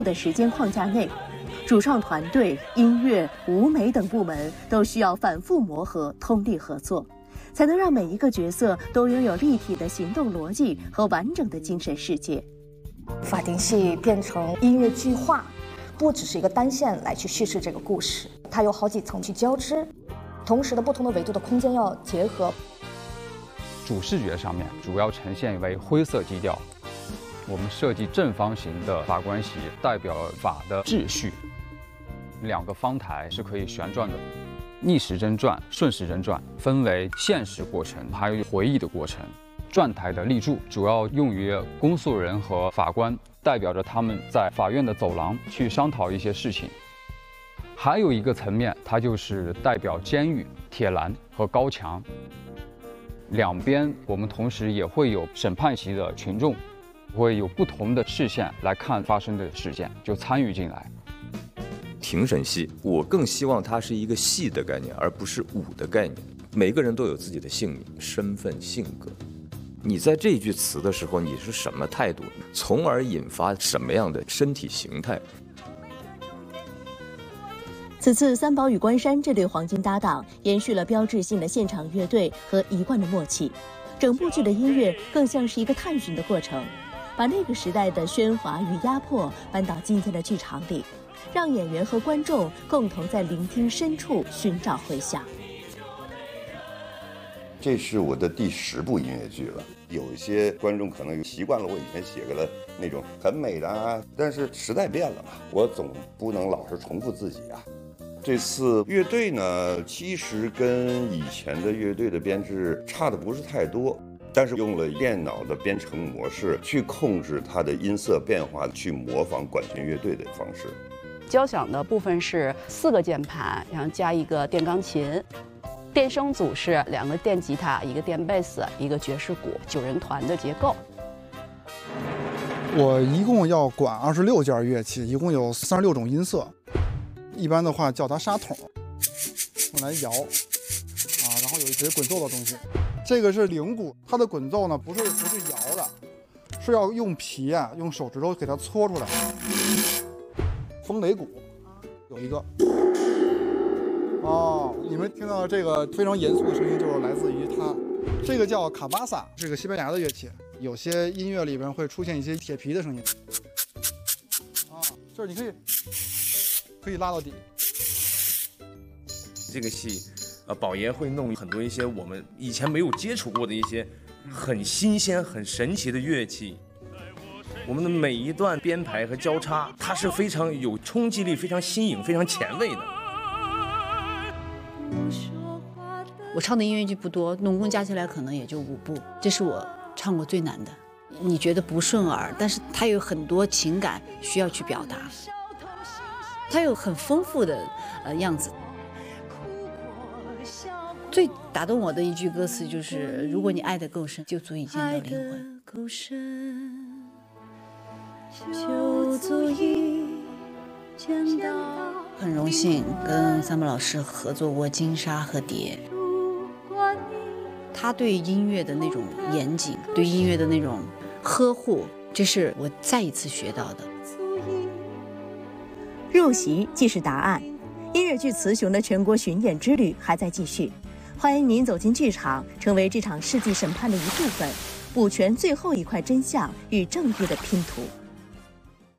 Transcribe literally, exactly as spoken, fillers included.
的时间框架内，主创团队、音乐、舞美等部门都需要反复磨合、通力合作，才能让每一个角色都拥有立体的行动逻辑和完整的精神世界。 法庭戏变成音乐剧化，不只是一个单线来去叙事这个故事，它有好几层去交织，同时的不同的维度的空间要结合。 主视觉上面主要呈现为灰色基调，我们设计正方形的法官席，代表了法的秩序。两个方台是可以旋转的，逆时针转、顺时针转，分为现实过程还有回忆的过程。转台的立柱主要用于公诉人和法官，代表着他们在法院的走廊去商讨一些事情。还有一个层面，它就是代表监狱、铁栏和高墙。两边我们同时也会有审判席的群众，会有不同的视线来看发生的事件，就参与进来。 庭审戏，我更希望它是一个戏的概念，而不是武的概念。每个人都有自己的姓名、身份、性格。你在这句词的时候，你是什么态度，从而引发什么样的身体形态？ 此次三宝与关山这对黄金搭档延续了标志性的现场乐队和一贯的默契，整部剧的音乐更像是一个探寻的过程，把那个时代的喧哗与压迫搬到今天的剧场里，让演员和观众共同在聆听深处寻找回响。 这是我的第十部音乐剧了，有一些观众可能习惯了我以前写的那种很美的啊，但是时代变了嘛，我总不能老是重复自己啊。这次乐队呢，其实跟以前的乐队的编制差的不是太多，但是用了电脑的编程模式去控制它的音色变化，去模仿管弦乐队的方式。 交响的部分是四个键盘，然后加一个电钢琴。电声组是两个电吉他，一个电贝斯，一个爵士鼓，九人团的结构。 我一共要管二十六件乐器，一共有三十六种音色。一般的话叫它沙筒，用来摇啊，然后有一些滚奏的东西。这个是铃鼓，它的滚奏呢不是不是摇的，是要用皮啊，用手指头给它搓出来。风雷鼓有一个。哦，你们听到这个非常严肃的声音，就是来自于它。这个叫卡巴萨，是个西班牙的乐器。有些音乐里边会出现一些铁皮的声音。啊，这儿你可以可以拉到底。 这个戏，呃，宝爷会弄很多一些我们以前没有接触过的一些很新鲜、很神奇的乐器。我们的每一段编排和交叉，它是非常有冲击力、非常新颖、非常前卫的。 我唱的音乐剧不多，总共加起来可能也就五部，这是我唱过最难的。你觉得不顺耳，但是它有很多情感需要去表达，它有很丰富的呃样子。最打动我的一句歌词就是：“如果你爱得够深，就足以见到灵魂。”够深，就足以见到。很荣幸跟三宝老师合作过《金沙》和《蝶》。他对音乐的那种严谨，对音乐的那种呵护，这是我再一次学到的。 入席即是答案，音乐剧《雌雄》的全国巡演之旅还在继续。欢迎您走进剧场，成为这场世纪审判的一部分，补全最后一块真相与正义的拼图。